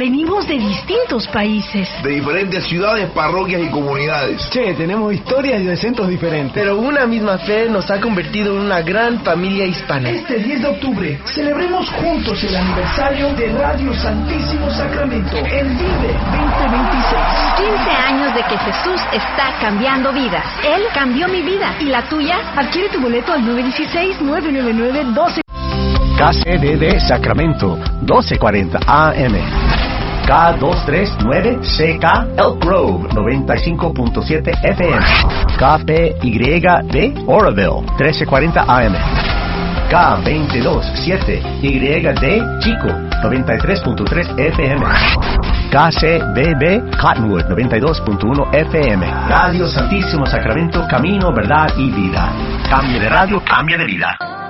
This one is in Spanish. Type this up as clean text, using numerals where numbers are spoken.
Venimos de distintos países. De diferentes ciudades, parroquias y comunidades. Che, tenemos historias y acentos diferentes. Pero una misma fe nos ha convertido en una gran familia hispana. Este 10 de octubre, celebremos juntos el aniversario de Radio Santísimo Sacramento. El Vive 2026. 15 años de que Jesús está cambiando vidas. Él cambió mi vida. ¿Y la tuya? Adquiere tu boleto al 916-999-12. KCDD Sacramento, 1240 AM. K239CK Elk Grove, 95.7 FM. KPYD Oroville, 1340 AM. K227YD Chico, 93.3 FM. KCBB Cottonwood, 92.1 FM. Radio Santísimo Sacramento, camino, verdad y vida. Cambio de radio, cambio de vida.